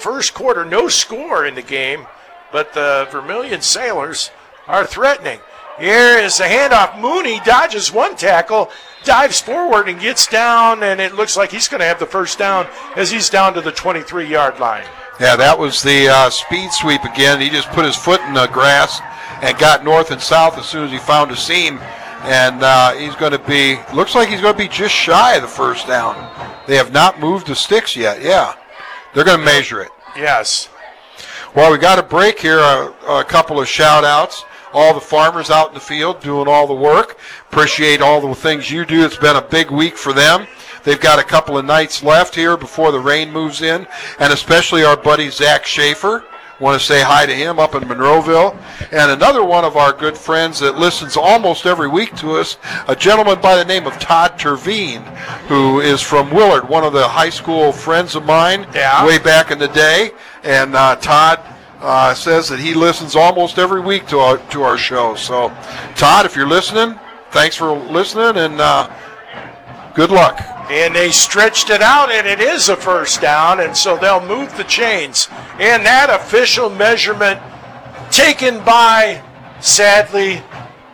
first quarter, no score in the game, but the Vermilion Sailors are threatening. Here is the handoff. Mooney dodges one tackle, dives forward and gets down, and it looks like he's going to have the first down as he's down to the 23-yard line. Yeah, that was the speed sweep again. He just put his foot in the grass and got north and south as soon as he found a seam. And he's going to be, looks like he's going to be just shy of the first down. They have not moved the sticks yet. Yeah, they're going to measure it. Yes. Well, we got a break here, a couple of shout-outs. All the farmers out in the field doing all the work. Appreciate all the things you do. It's been a big week for them. They've got a couple of nights left here before the rain moves in, and especially our buddy Zach Schaefer. Want to say hi to him up in Monroeville. And another one of our good friends that listens almost every week to us, a gentleman by the name of Todd Terveen, who is from Willard, one of the high school friends of mine way back in the day. And Todd says that he listens almost every week to our show. So, Todd, if you're listening, thanks for listening, and good luck. And they stretched it out, and it is a first down, and so they'll move the chains. And that official measurement taken by, sadly,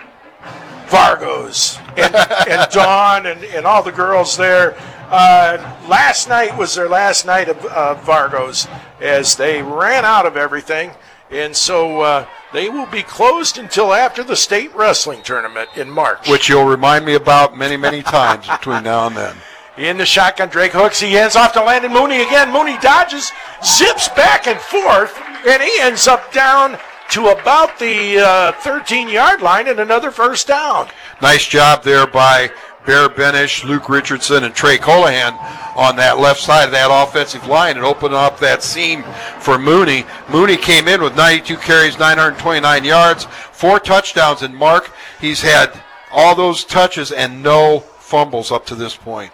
Vargos and Dawn and all the girls there. Last night was their last night of Vargos as they ran out of everything. And so they will be closed until after the state wrestling tournament in March. Which you'll remind me about many, many times between now and then. In the shotgun, Drake hooks. He hands off to Landon Mooney again. Mooney dodges, zips back and forth, and he ends up down to about the 13-yard line and another first down. Nice job there by Bear Benish, Luke Richardson, and Trey Colohan on that left side of that offensive line and opening up that seam for Mooney. Mooney came in with 92 carries, 929 4 touchdowns, and Mark, he's had all those touches and no fumbles up to this point.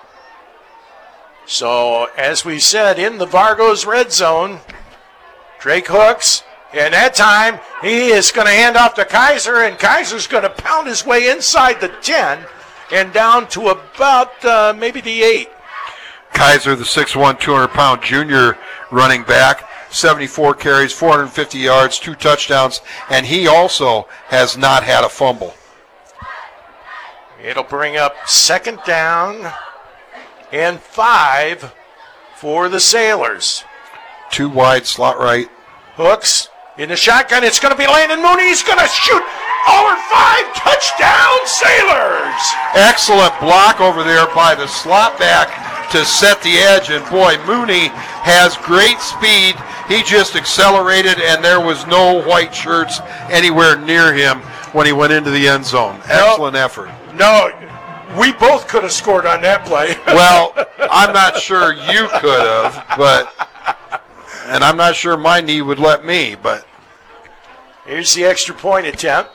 So, as we said, in the Vargos red zone, Drake hooks, and that time he is going to hand off to Kaiser, and Kaiser's going to pound his way inside the 10 and down to about maybe the 8. Kaiser, the 6'1", 200-pound junior running back, 74 carries, 450 yards, 2 touchdowns, and he also has not had a fumble. It'll bring up second down and 5 for the Sailors. 2 wide, slot right. Hooks in the shotgun. It's going to be Landon Mooney. He's going to shoot over 5. Touchdown, Sailors! Excellent block over there by the slot back to set the edge. And boy, Mooney has great speed. He just accelerated, and there was no white shirts anywhere near him when he went into the end zone. Excellent effort. No, we both could have scored on that play. Well, I'm not sure you could have, and I'm not sure my knee would let me, but. Here's the extra point attempt.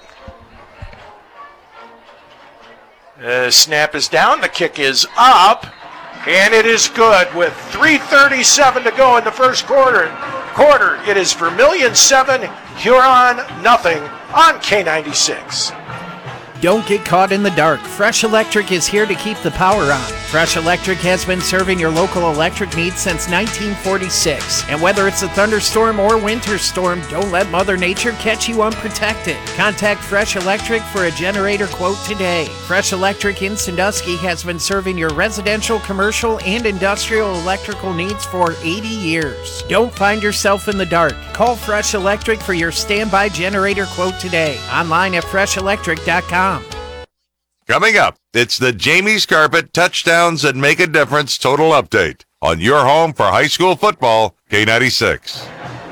The snap is down, the kick is up, and it is good with 3:37 to go in the first quarter. It is Vermilion 7, Huron nothing on K96. Don't get caught in the dark. Fresh Electric is here to keep the power on. Fresh Electric has been serving your local electric needs since 1946. And whether it's a thunderstorm or winter storm, don't let Mother Nature catch you unprotected. Contact Fresh Electric for a generator quote today. Fresh Electric in Sandusky has been serving your residential, commercial, and industrial electrical needs for 80 years. Don't find yourself in the dark. Call Fresh Electric for your standby generator quote today. Online at freshelectric.com. Coming up, it's the Jamie's Carpet Touchdowns That Make a Difference Total Update on your home for high school football, K96.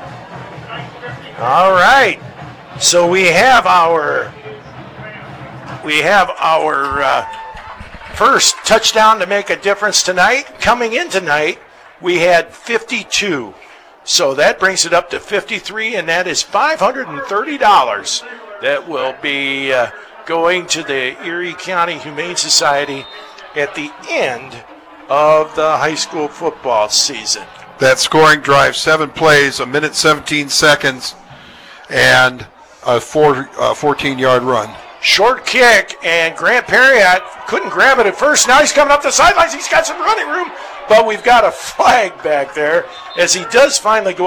All right. So we have our first touchdown to make a difference tonight. Coming in tonight, we had 52. So that brings it up to 53, and that is $530 that will be going to the Erie County Humane Society at the end of the high school football season. That scoring drive, 7 plays, 1 minute 17 seconds, and a 14-yard run. Short kick, and Grant Perriott couldn't grab it at first. Now he's coming up the sidelines. He's got some running room, but we've got a flag back there as he does finally go